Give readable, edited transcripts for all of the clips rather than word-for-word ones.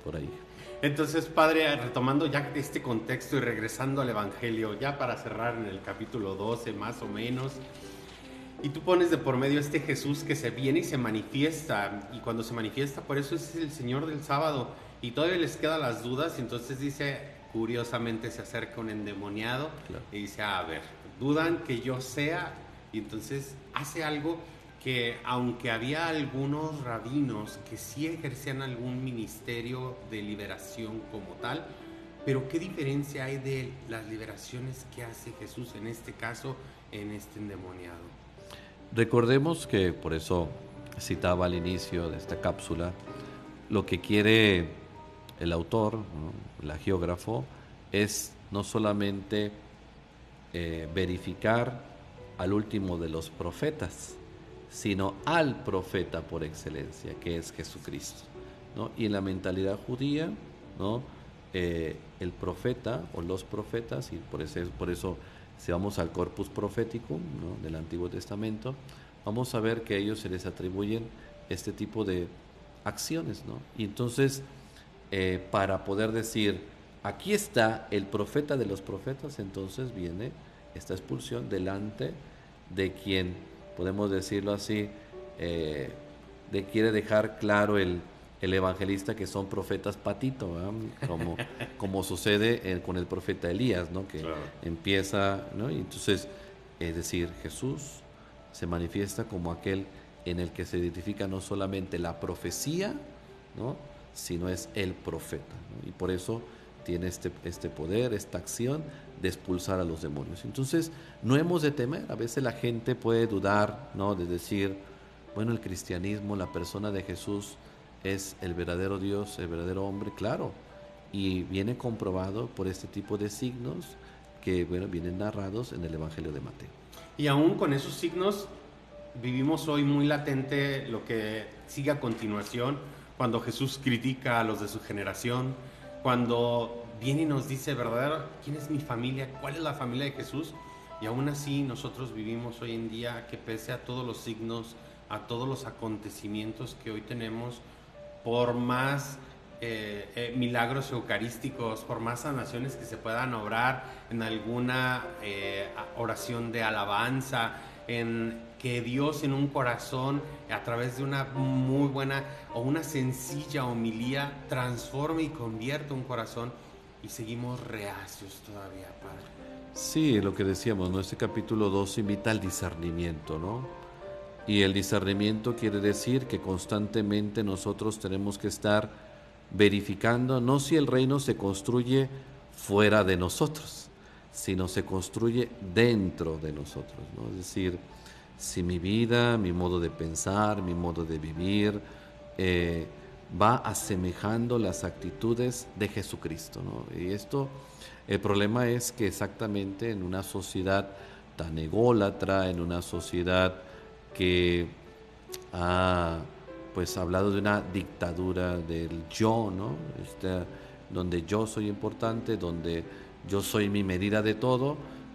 por ahí. Entonces, padre, retomando ya este contexto y regresando al Evangelio, ya para cerrar en el capítulo 12 más o menos, y tú pones de por medio este Jesús que se viene y se manifiesta, y cuando se manifiesta, por eso es el Señor del sábado, y todavía les quedan las dudas, y entonces dice, curiosamente se acerca un endemoniado, Claro. y dice, a ver, dudan que yo sea, y entonces hace algo que aunque había algunos rabinos que sí ejercían algún ministerio de liberación como tal, pero ¿qué diferencia hay de las liberaciones que hace Jesús en este caso, en este endemoniado? Recordemos que, por eso citaba al inicio de esta cápsula, lo que quiere el autor, ¿no?, el geógrafo, es no solamente verificar al último de los profetas, sino al profeta por excelencia, que es Jesucristo, ¿no? Y en la mentalidad judía, ¿no?, el profeta o los profetas, y por eso si vamos al corpus profético, ¿no?, del Antiguo Testamento, vamos a ver que a ellos se les atribuyen este tipo de acciones, ¿no? Y entonces, para poder decir, aquí está el profeta de los profetas, entonces viene esta expulsión delante de quien, podemos decirlo así, quiere dejar claro el evangelista que son profetas patito, como sucede con el profeta Elías, ¿no?, que Claro. empieza, ¿no? Y entonces, es decir, Jesús se manifiesta como aquel en el que se identifica no solamente la profecía, ¿no?, sino es el profeta, ¿no? Y por eso tiene este poder, esta acción de expulsar a los demonios. Entonces, no hemos de temer. A veces la gente puede dudar, ¿no?, de decir, bueno, el cristianismo, la persona de Jesús es el verdadero Dios, el verdadero hombre, claro, y viene comprobado por este tipo de signos que, bueno, vienen narrados en el Evangelio de Mateo. Y aún con esos signos vivimos hoy muy latente lo que sigue a continuación, cuando Jesús critica a los de su generación, cuando viene y nos dice, ¿verdad? ¿Quién es mi familia? ¿Cuál es la familia de Jesús? Y aún así nosotros vivimos hoy en día que pese a todos los signos, a todos los acontecimientos que hoy tenemos, por más milagros eucarísticos, por más sanaciones que se puedan obrar en alguna oración de alabanza, en que Dios en un corazón, a través de una muy buena o una sencilla homilía, transforme y convierte un corazón, y seguimos reacios todavía, Padre. Sí, lo que decíamos, ¿no? Este capítulo 2 invita al discernimiento, ¿no? Y el discernimiento quiere decir que constantemente nosotros tenemos que estar verificando no si el reino se construye fuera de nosotros, sino se construye dentro de nosotros, ¿no? Es decir, si mi vida, mi modo de pensar, mi modo de vivir, va asemejando las actitudes de Jesucristo, ¿no? Y esto, el problema es que exactamente en una sociedad tan ególatra, en una sociedad que ha pues hablado de una dictadura del yo, ¿no? Donde yo soy importante, donde yo soy mi medida de todo,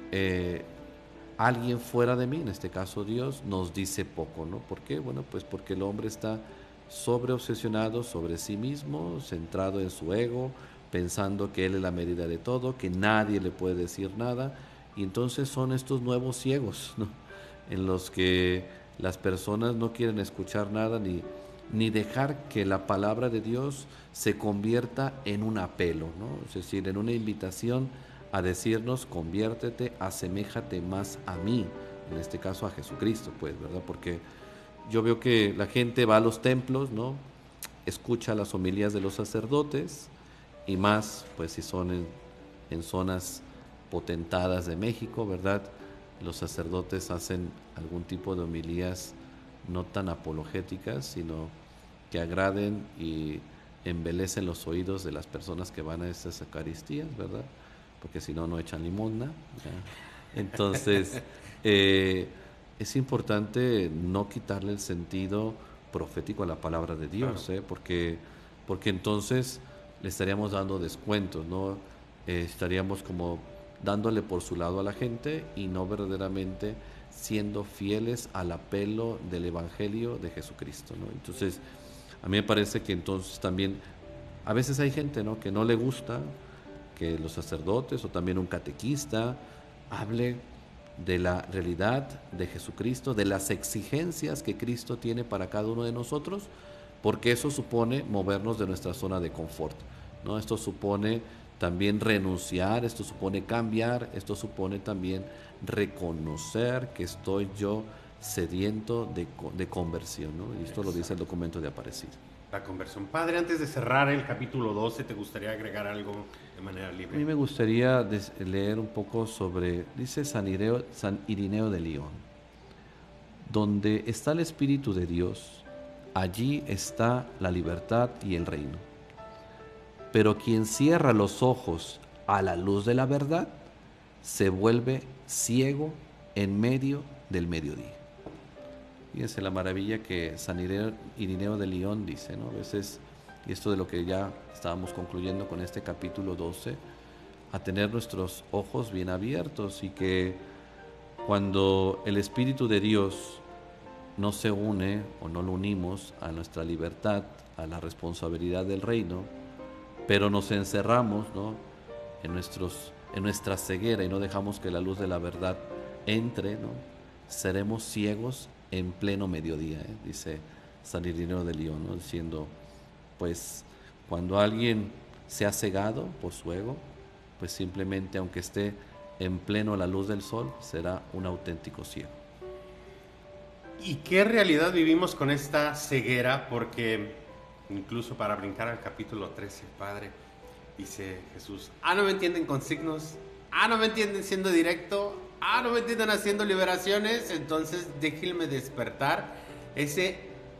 alguien fuera de mí, en este caso Dios, nos dice poco, ¿no? ¿Por qué? Bueno, pues porque el hombre está sobreobsesionado sobre sí mismo, centrado en su ego, pensando que él es la medida de todo, que nadie le puede decir nada, y entonces son estos nuevos ciegos, ¿no?, en los que las personas no quieren escuchar nada ni dejar que la palabra de Dios se convierta en un apelo, ¿no? Es decir, en una invitación a decirnos, conviértete, aseméjate más a mí, en este caso a Jesucristo, pues, ¿verdad? Porque yo veo que la gente va a los templos, ¿no?, escucha las homilías de los sacerdotes, y más, pues, si son en zonas potentadas de México, ¿verdad? Los sacerdotes hacen algún tipo de homilías no tan apologéticas, sino que agraden y embelecen los oídos de las personas que van a estas eucaristías, ¿verdad? Porque si no, no echan limosna, ¿ya? Entonces, es importante no quitarle el sentido profético a la palabra de Dios, Claro. porque entonces le estaríamos dando descuentos, ¿no? Estaríamos como dándole por su lado a la gente y no verdaderamente siendo fieles al apelo del Evangelio de Jesucristo, ¿no? Entonces, a mí me parece que entonces también A veces hay gente, ¿no?, que no le gusta que los sacerdotes o también un catequista hable de la realidad de Jesucristo, de las exigencias que Cristo tiene para cada uno de nosotros, porque eso supone movernos de nuestra zona de confort, ¿no? Esto supone también renunciar, esto supone cambiar, esto supone también reconocer que estoy yo sediento de conversión, ¿no? Y esto lo dice el documento de Aparecido. La conversión. Padre, antes de cerrar el capítulo 12, ¿te gustaría agregar algo de manera A libre? mí me gustaría leer un poco sobre, dice San Irineo de León: donde está el Espíritu de Dios, allí está la libertad y el reino. Pero quien cierra los ojos a la luz de la verdad, se vuelve ciego en medio del mediodía. Fíjense la maravilla que San Irineo de León dice, ¿no? A veces, y esto de lo que ya estábamos concluyendo con este capítulo 12, a tener nuestros ojos bien abiertos, y que cuando el Espíritu de Dios no se une o no lo unimos a nuestra libertad, a la responsabilidad del reino, pero nos encerramos, ¿no?, en nuestra ceguera y no dejamos que la luz de la verdad entre, ¿no?, seremos ciegos en pleno mediodía, dice San Irineo de León, ¿no?, diciendo, pues cuando alguien se ha cegado por su ego, pues simplemente, aunque esté en pleno la luz del sol, será un auténtico ciego. ¿Y qué realidad vivimos con esta ceguera? Porque incluso para brincar al capítulo 13, Padre, dice Jesús: no me entienden con signos, no me entienden siendo directo, no me entienden haciendo liberaciones, entonces déjenme despertar ese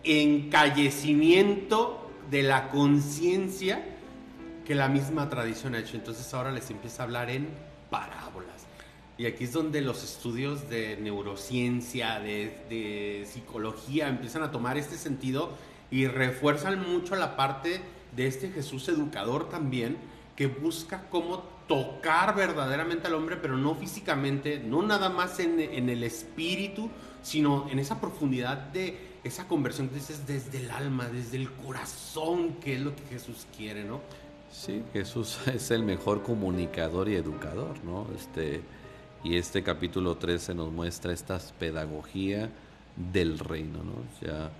encallecimiento de la conciencia que la misma tradición ha hecho. Entonces ahora les empieza a hablar en parábolas. Y aquí es donde los estudios de neurociencia, de psicología, empiezan a tomar este sentido y refuerzan mucho la parte de este Jesús educador también, que busca cómo tocar verdaderamente al hombre, pero no físicamente, no nada más en el espíritu, sino en esa profundidad de esa conversión que dices desde el alma, desde el corazón, que es lo que Jesús quiere, ¿no? Sí, Jesús es el mejor comunicador y educador, ¿no? Y este capítulo 13 nos muestra esta pedagogía del reino, ¿no? O sea,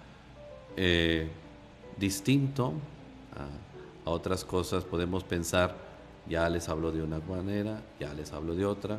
distinto a otras cosas. Podemos pensar, ya les hablo de una manera, ya les hablo de otra.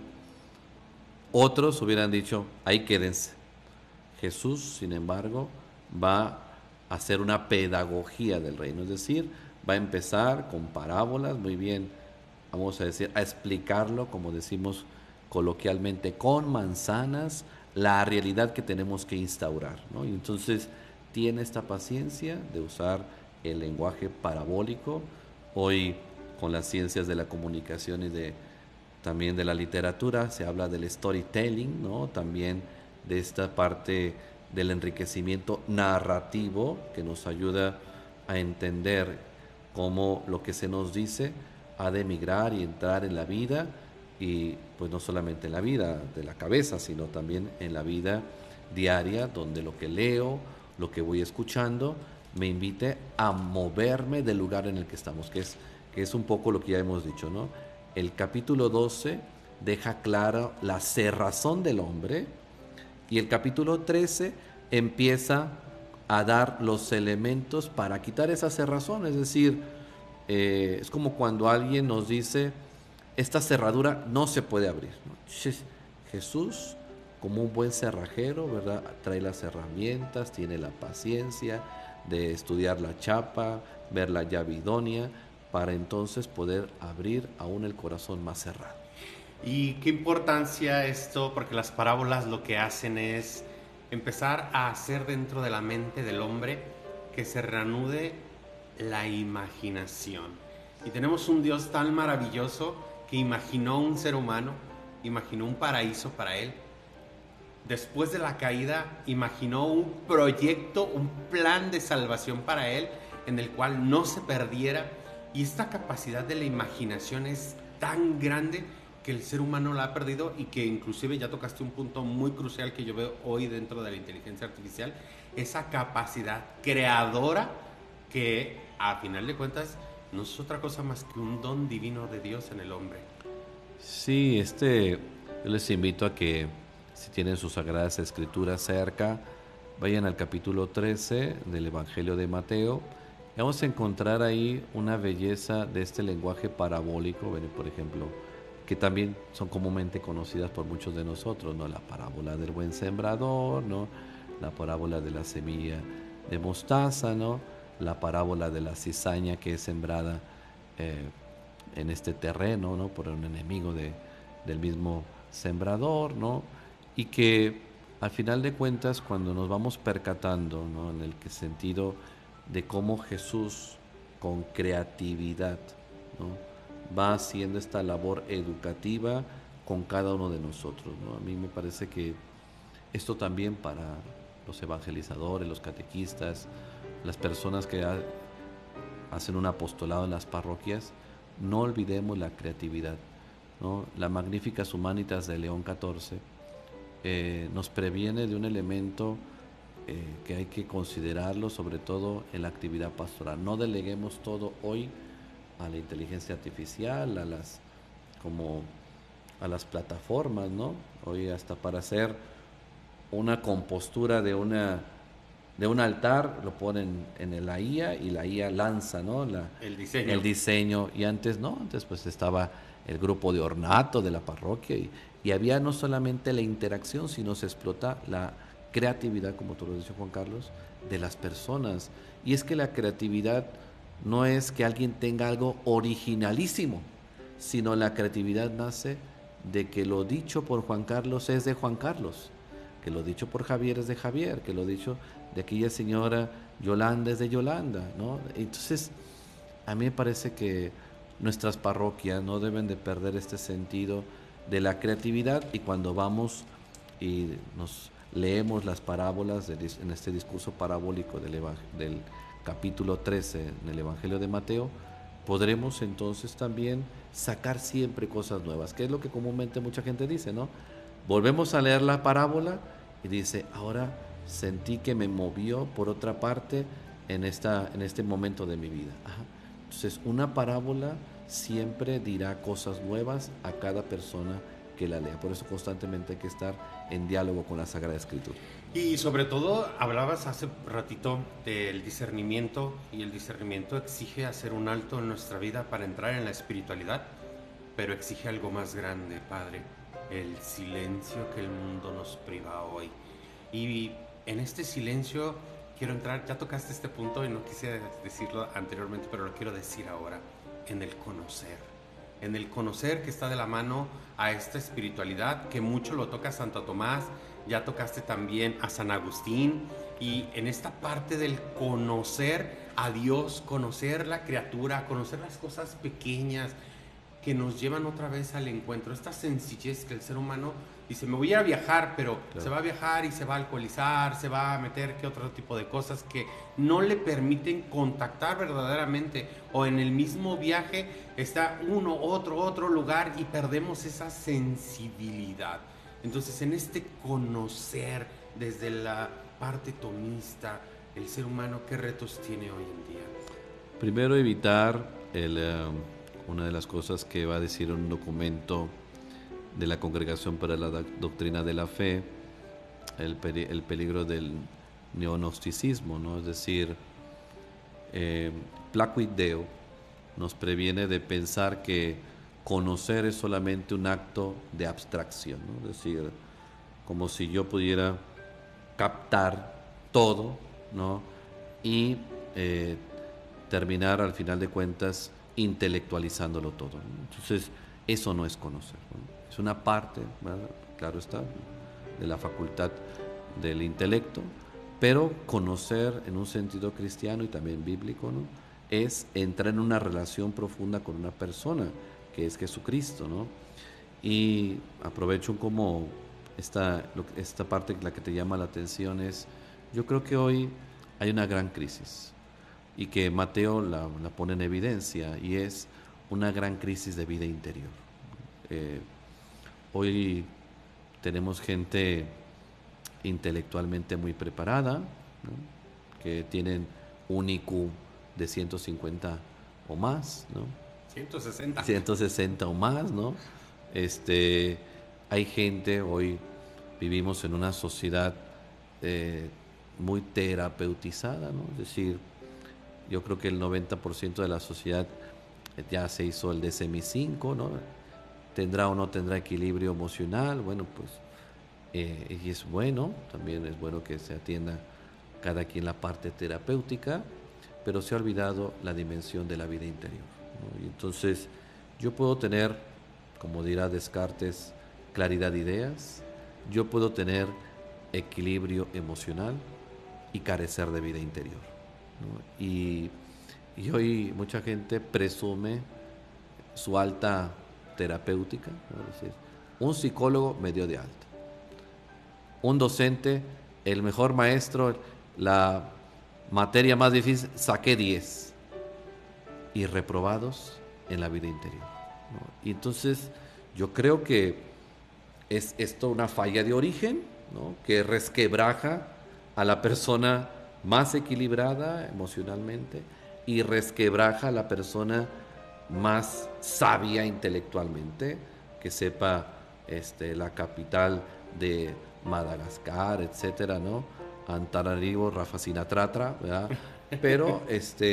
Otros hubieran dicho, ahí quédense. Jesús, sin embargo, va a hacer una pedagogía del reino, es decir, va a empezar con parábolas, muy bien, vamos a decir, a explicarlo, como decimos coloquialmente, con manzanas, la realidad que tenemos que instaurar, ¿no? Y entonces tiene esta paciencia de usar el lenguaje parabólico. Hoy, con las ciencias de la comunicación y también de la literatura, se habla del storytelling, ¿no? También de esta parte del enriquecimiento narrativo que nos ayuda a entender cómo lo que se nos dice ha de migrar y entrar en la vida, y pues no solamente en la vida de la cabeza, sino también en la vida diaria, donde lo que leo, lo que voy escuchando, me invite a moverme del lugar en el que estamos, que es un poco lo que ya hemos dicho, ¿no? El capítulo 12 deja clara la cerrazón del hombre, y el capítulo 13 empieza a dar los elementos para quitar esa cerrazón. Es decir, es como cuando alguien nos dice, esta cerradura no se puede abrir, ¿no? Jesús, como un buen cerrajero, ¿verdad?, trae las herramientas, tiene la paciencia de estudiar la chapa, ver la llave idónea, para entonces poder abrir aún el corazón más cerrado. Y qué importancia esto, porque las parábolas lo que hacen es empezar a hacer dentro de la mente del hombre que se reanude la imaginación. Y tenemos un Dios tan maravilloso que imaginó un ser humano, imaginó un paraíso para él. Después de la caída, imaginó un proyecto, un plan de salvación para él, en el cual no se perdiera. Y esta capacidad de la imaginación es tan grande que el ser humano la ha perdido, y que inclusive ya tocaste un punto muy crucial que yo veo hoy dentro de la inteligencia artificial, esa capacidad creadora que a final de cuentas no es otra cosa más que un don divino de Dios en el hombre. Sí, yo les invito a que si tienen sus Sagradas Escrituras cerca, vayan al capítulo 13 del Evangelio de Mateo. Y vamos a encontrar ahí una belleza de este lenguaje parabólico, bueno, por ejemplo, que también son comúnmente conocidas por muchos de nosotros, ¿no? La parábola del buen sembrador, ¿no? La parábola de la semilla de mostaza, ¿no? La parábola de la cizaña que es sembrada eh, en este terreno, ¿no? Por un enemigo del mismo sembrador, ¿no? Y que al final de cuentas, cuando nos vamos percatando, ¿no? En el sentido de cómo Jesús con creatividad, ¿no? Va haciendo esta labor educativa con cada uno de nosotros, ¿no? A mí me parece que esto también para los evangelizadores, los catequistas, las personas que hacen un apostolado en las parroquias, no olvidemos la creatividad, ¿no? La Magnificat Humanitas de León XIV nos previene de un elemento que hay que considerarlo, sobre todo en la actividad pastoral. No deleguemos todo hoy a la inteligencia artificial, como a las plataformas, ¿no? Hoy hasta para hacer una compostura de un altar lo ponen en la IA y la IA lanza, ¿no? El diseño. Y antes no, antes pues estaba el grupo de ornato de la parroquia y había no solamente la interacción, sino se explota la creatividad, como tú lo dices, Juan Carlos, de las personas. Y es que la creatividad no es que alguien tenga algo originalísimo, sino la creatividad nace de que lo dicho por Juan Carlos es de Juan Carlos, que lo dicho por Javier es de Javier, que lo dicho de aquella señora Yolanda es de Yolanda, ¿no? Entonces, a mí me parece que nuestras parroquias no deben de perder este sentido de la creatividad, y cuando vamos y nos leemos las parábolas en este discurso parabólico del capítulo 13 en el Evangelio de Mateo, podremos entonces también sacar siempre cosas nuevas, que es lo que comúnmente mucha gente dice, ¿no? Volvemos a leer la parábola y dice, ahora sentí que me movió por otra parte en este momento de mi vida. Ajá. Entonces, una parábola siempre dirá cosas nuevas a cada persona que la lea. Por eso constantemente hay que estar en diálogo con la Sagrada Escritura. Y sobre todo, hablabas hace ratito del discernimiento, y el discernimiento exige hacer un alto en nuestra vida para entrar en la espiritualidad, pero exige algo más grande, Padre, el silencio que el mundo nos priva hoy. Y en este silencio quiero entrar, ya tocaste este punto y no quise decirlo anteriormente, pero lo quiero decir ahora, en el conocer que está de la mano a esta espiritualidad, que mucho lo toca Santo Tomás, ya tocaste también a San Agustín, y en esta parte del conocer a Dios, conocer la criatura, conocer las cosas pequeñas que nos llevan otra vez al encuentro, esta sencillez que el ser humano dice, me voy a ir a viajar, pero claro, se va a viajar y se va a alcoholizar, se va a meter que otro tipo de cosas que no le permiten contactar verdaderamente, o en el mismo viaje está otro lugar y perdemos esa sensibilidad. Entonces, en este conocer desde la parte tomista, el ser humano, ¿qué retos tiene hoy en día? Primero, evitar una de las cosas que va a decir un documento de la Congregación para la Doctrina de la Fe, el peligro del neognosticismo, ¿no? Es decir, Placuit Deo nos previene de pensar que conocer es solamente un acto de abstracción, ¿no? Es decir, como si yo pudiera captar todo, ¿no? Y terminar al final de cuentas intelectualizándolo todo, ¿no? Entonces, eso no es conocer, ¿no? Es una parte, ¿verdad? Claro está, de la facultad del intelecto, pero conocer en un sentido cristiano y también bíblico, ¿no? Es entrar en una relación profunda con una persona, que es Jesucristo, ¿no? Y aprovecho como esta parte, la que te llama la atención, es, yo creo que hoy hay una gran crisis, y que Mateo la pone en evidencia, y es una gran crisis de vida interior. Hoy tenemos gente intelectualmente muy preparada, ¿no? Que tienen un IQ de 150 o más, ¿no? 160. 160 o más, ¿no? Hay gente, hoy vivimos en una sociedad muy terapeutizada, ¿no? Es decir, yo creo que el 90% de la sociedad ya se hizo el DSM-5, ¿no? ¿Tendrá o no tendrá equilibrio emocional? Bueno, pues, y es bueno, también es bueno que se atienda cada quien la parte terapéutica, pero se ha olvidado la dimensión de la vida interior, ¿no? Y entonces, yo puedo tener, como dirá Descartes, claridad de ideas, yo puedo tener equilibrio emocional y carecer de vida interior, ¿no? Y hoy mucha gente presume su alta terapéutica, ¿no? Es decir, un psicólogo me dio de alta, un docente, el mejor maestro, la materia más difícil, saqué 10 y reprobados en la vida interior, ¿no? Y entonces yo creo que es esto una falla de origen, ¿no? Que resquebraja a la persona más equilibrada emocionalmente y resquebraja a la persona más sabia intelectualmente, que sepa la capital de Madagascar, etcétera, ¿no? Antananarivo, Rafa Sinatratra, ¿verdad? Pero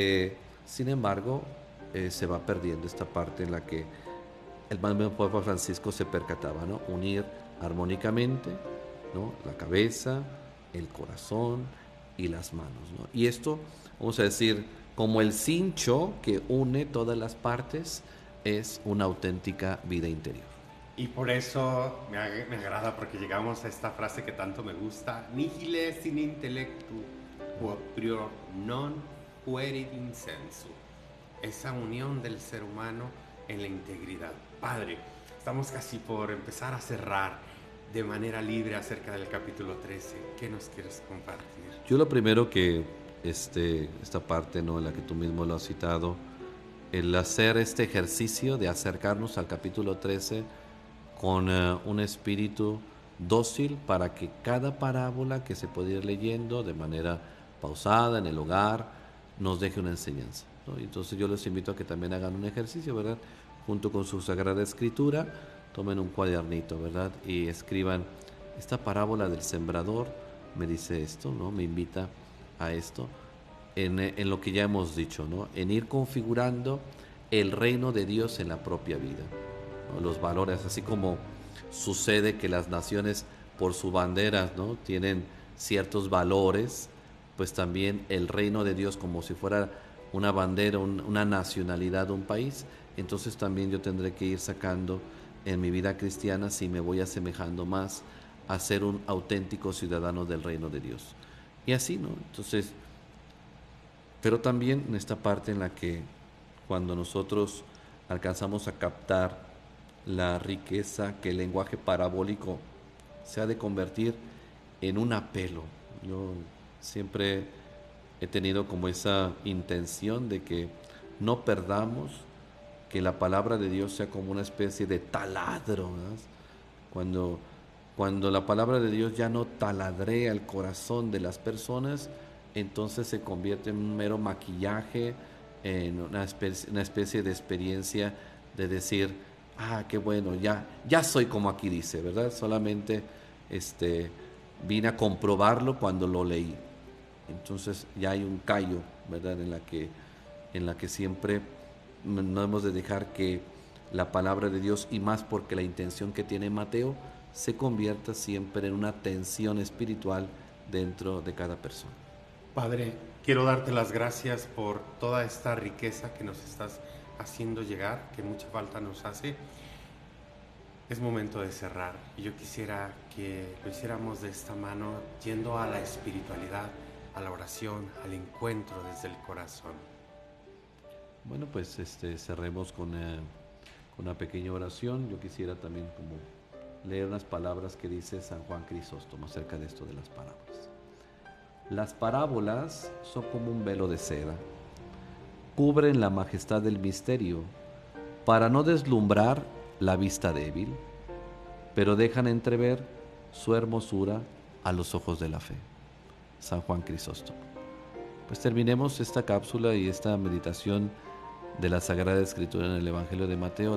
sin embargo, se va perdiendo esta parte en la que el mismo Papa Francisco se percataba, ¿no? Unir armónicamente, ¿no? La cabeza, el corazón y las manos, ¿no? Y esto, vamos a decir, como el cincho que une todas las partes, es una auténtica vida interior. Y por eso me agrada, porque llegamos a esta frase que tanto me gusta: nihile sin intellectu, quod prior non fuerit in sensu. Esa unión del ser humano en la integridad. Padre, estamos casi por empezar a cerrar de manera libre acerca del capítulo 13. ¿Qué nos quieres compartir? Yo lo primero que, esta parte, ¿no?, en la que tú mismo lo has citado, el hacer este ejercicio de acercarnos al capítulo 13 con un espíritu dócil para que cada parábola que se puede ir leyendo de manera pausada en el hogar nos deje una enseñanza, ¿no? Y entonces yo les invito a que también hagan un ejercicio, ¿verdad? Junto con su Sagrada Escritura, tomen un cuadernito, ¿verdad? Y escriban: esta parábola del sembrador me dice esto, ¿no? Me invita a esto, en lo que ya hemos dicho, ¿no? En ir configurando el reino de Dios en la propia vida, ¿no? Los valores, así como sucede que las naciones por su bandera, ¿no?, tienen ciertos valores, pues también el reino de Dios, como si fuera una bandera, una nacionalidad, un país, entonces también yo tendré que ir sacando en mi vida cristiana si me voy asemejando más a ser un auténtico ciudadano del reino de Dios. Y así, ¿no? Entonces, pero también en esta parte en la que cuando nosotros alcanzamos a captar la riqueza que el lenguaje parabólico se ha de convertir en un apelo. Yo siempre he tenido como esa intención de que no perdamos, que la palabra de Dios sea como una especie de taladro, ¿no? Cuando la palabra de Dios ya no taladrea el corazón de las personas, entonces se convierte en un mero maquillaje, en una especie de experiencia de decir: ah, qué bueno, ya soy como aquí dice, ¿verdad? Solamente vine a comprobarlo cuando lo leí. Entonces ya hay un callo, ¿verdad? En la que siempre no hemos de dejar que la palabra de Dios, y más porque la intención que tiene Mateo, se convierta siempre en una tensión espiritual dentro de cada persona. Padre, quiero darte las gracias por toda esta riqueza que nos estás haciendo llegar, que mucha falta nos hace. Es momento de cerrar y yo quisiera que lo hiciéramos de esta mano, yendo a la espiritualidad, a la oración, al encuentro desde el corazón. Bueno, pues cerremos con una pequeña oración. Yo quisiera también como leer unas palabras que dice San Juan Crisóstomo acerca de esto de las parábolas. Las parábolas son como un velo de seda, cubren la majestad del misterio para no deslumbrar la vista débil, pero dejan entrever su hermosura a los ojos de la fe. San Juan Crisóstomo. Pues terminemos esta cápsula y esta meditación de la Sagrada Escritura en el Evangelio de Mateo,